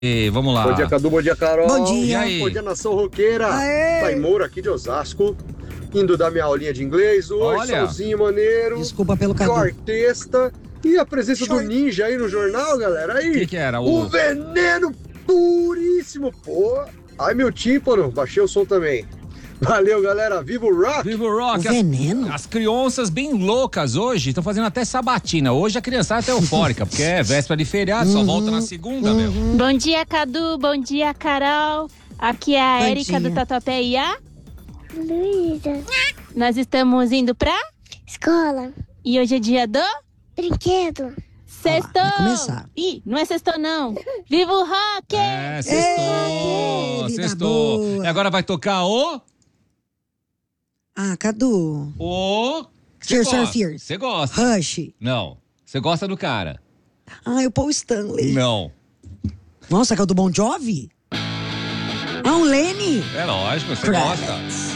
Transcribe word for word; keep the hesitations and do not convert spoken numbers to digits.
E vamos lá. Bom dia, Cadu. Bom dia, Carol. Bom dia. E aí? Bom dia, Nação Roqueira. Aê. Taimura aqui de Osasco. Indo dar minha aulinha de inglês hoje. Olha. Solzinho maneiro. Desculpa pelo Cadu. Shortesta. E a presença Short. do Ninja aí no jornal, galera. Aí. O que que era? O O... veneno puríssimo, pô. Ai, meu tímpano. Baixei o som também. Valeu, galera. Viva o rock. Viva o Rock. O As- veneno? As, crianças bem loucas hoje estão fazendo até sabatina. Hoje a criançada tá eufórica, porque é véspera de feriado, só volta na segunda, meu. Bom dia, Cadu. Bom dia, Carol. Aqui é a Bom Érica dia. do Tatuapé e a... Luísa, Nós estamos indo pra... escola, E hoje é dia do... brinquedo. Sextou! vai começar. Ih, não é sextou, não. Viva o rock! É, sextou. Ei, vida Sextou. boa. E agora vai tocar o... Ah, Cadu. O... Tears Você Are gosta. Fears. Você gosta. Rush. Não. Você gosta do cara. Ah, o Paul Stanley. Não. Nossa, que é o do Bon Jovi? Ah, o Lenny. É lógico, você Kravitz. gosta.